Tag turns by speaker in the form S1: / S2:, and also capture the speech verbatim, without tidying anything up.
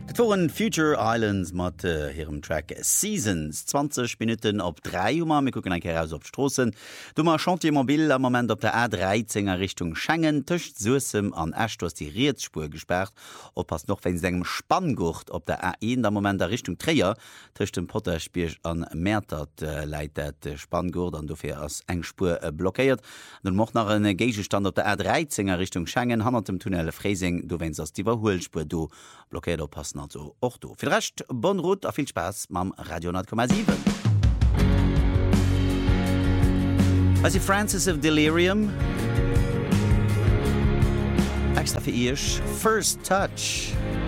S1: Foren Future Islands mat äh, hirem Track Seasons zwanzig Minuten op drei Uhr mir gucken enke aus op Strossen. Dummer Chantiermobil am moment op der A dreizehnnger Richtung Schengen töcht Susem an Ashtos die Reetspur gesperrt. Op pass noch wenn segem Spanngurt op der A eins der moment der Richtung Träer töcht dem Potterspich an Mätert äh, leitet äh, Spanngurt an dofir ass eng Spur äh, blockiert. Nun mocht nach en Gegestand op der A dreizehnnger Richtung Schengen han dem Tunnel Freising du wennst ass die Überholspur du blockiert oppassen. Also auch du. Viel Recht, bon Rut, a viel Spaß mam Radio null Komma sieben. Also Francis of Delirium. Extra für ihr First Touch.